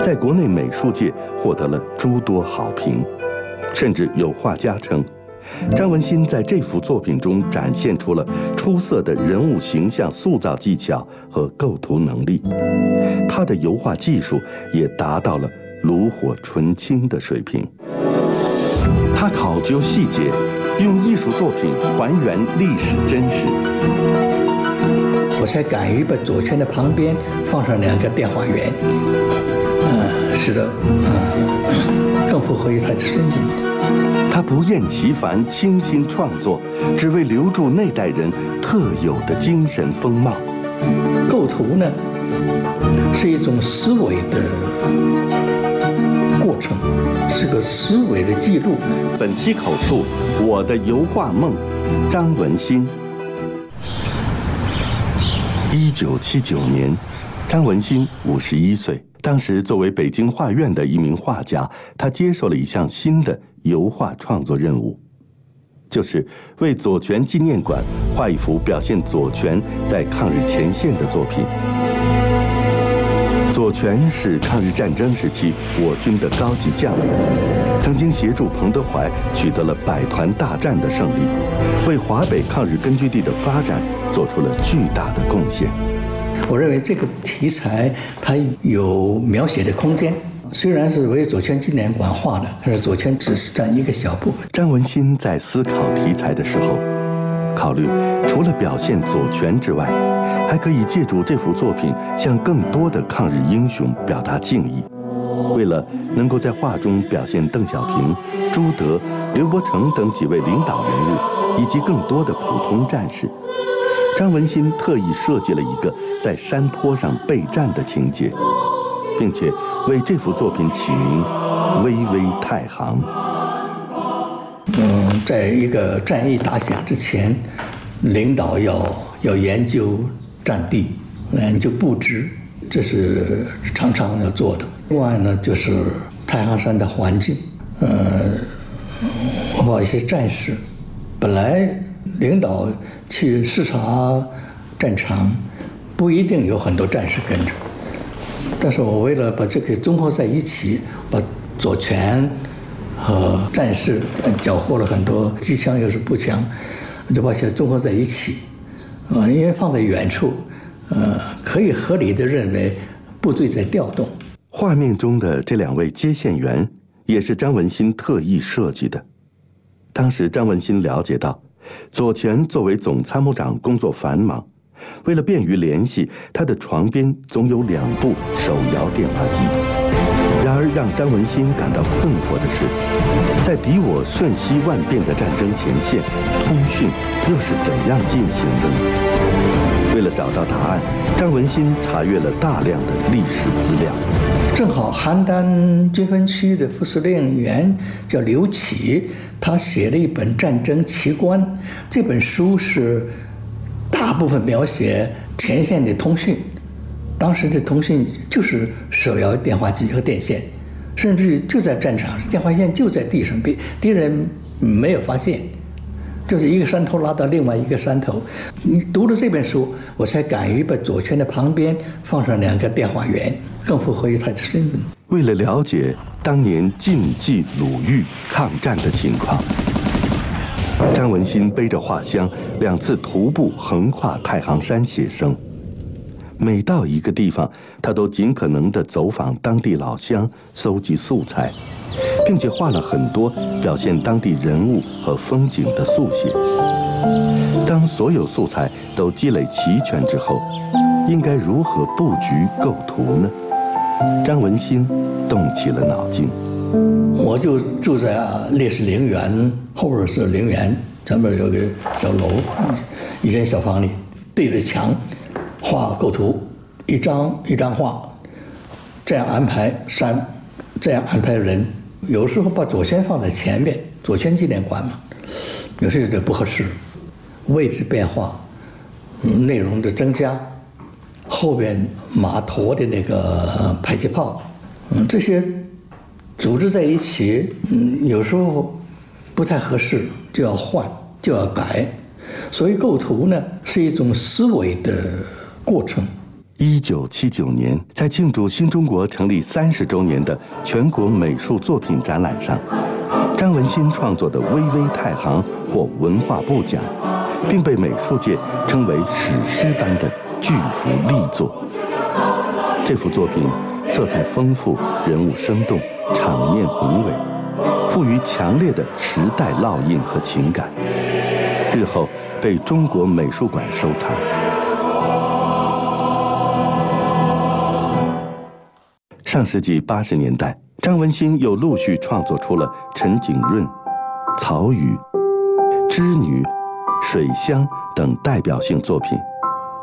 在国内美术界获得了诸多好评，甚至有画家称，张文新在这幅作品中展现出了出色的人物形象塑造技巧和构图能力，他的油画技术也达到了炉火纯青的水平。他考究细节，用艺术作品还原历史真实。 我才敢于把左圈的旁边放上2个电话员，使得更符合于他的身份。 他不厌其烦，倾心创作，只为留住那代人特有的精神风貌。 构图呢，是一种思维的过程，是个思维的记录。 本期口述我的油画梦，张文新。1979年，张文新51岁。当时作为北京画院的一名画家，他接受了一项新的油画创作任务，就是为左权纪念馆画一幅表现左权在抗日前线的作品。左权是抗日战争时期我军的高级将领，曾经协助彭德怀取得了百团大战的胜利，为华北抗日根据地的发展做出了巨大的贡献。 我认为这个题材它有描写的空间，虽然是为左权纪念馆画的，但是左权只是占一个小部分。 张文新在思考题材的时候，考虑除了表现左权之外，还可以借助这幅作品向更多的抗日英雄表达敬意。为了能够在画中表现邓小平、朱德、刘伯承等几位领导人物，以及更多的普通战士，张文新特意设计了一个在山坡上备战的情节，并且为这幅作品起名《巍巍太行》。 在一个战役打响之前，领导要研究战地，研究布置，这是常常要做的。另外呢，就是太行山的环境，包括一些战士，本来领导去视察战场，不一定有很多战士跟着，但是我为了把这个综合在一起，把左权和战士缴获了很多机枪又是步枪，就把它综合在一起，因为放在远处，可以合理的认为部队在调动。 画面中的这2位接线员也是张文新特意设计的。当时张文新了解到，左权作为总参谋长工作繁忙，为了便于联系，他的床边总有2部手摇电话机。然而让张文新感到困惑的是，在敌我瞬息万变的战争前线，通讯又是怎样进行的呢？为了找到答案，张文新查阅了大量的历史资料。 正好邯郸军分区的副司令员叫刘启，他写了一本《战争奇观》，这本书是大部分描写前线的通讯。当时的通讯就是手摇电话机和电线，甚至就在战场，电话线就在地上，被敌人没有发现，就是一个山头拉到另外一个山头。你读了这本书，我才敢于把左权的旁边放上2个电话员，更符合于他的身份。 为了了解当年晋冀鲁豫抗战的情况，张文新背着画箱2次徒步横跨太行山写生。每到一个地方，他都尽可能地走访当地老乡，搜集素材，并且画了很多表现当地人物和风景的速写。当所有素材都积累齐全之后，应该如何布局构图呢？张文新动起了脑筋。 我就住在烈士陵园后边是陵园，前面有个小楼，一间小房里，对着墙画构图，一张一张画，这样安排山，这样安排人。有时候把左权放在前面，左权纪念馆嘛，有时候有点不合适，位置变化，内容的增加，后边马驮的那个迫击炮，这些组织在一起，有时候不太合适，就要换，就要改。所以构图呢是一种思维的过程。 1979年，在庆祝新中国成立30周年的全国美术作品展览上，张文新创作的《巍巍太行》获文化部奖，并被美术界称为史诗般的巨幅力作。这幅作品色彩丰富，人物生动，场面宏伟，赋予强烈的时代烙印和情感，日后被中国美术馆收藏。上世纪80年代，张文新又陆续创作出了陈景润、曹禺、织女、水乡等代表性作品。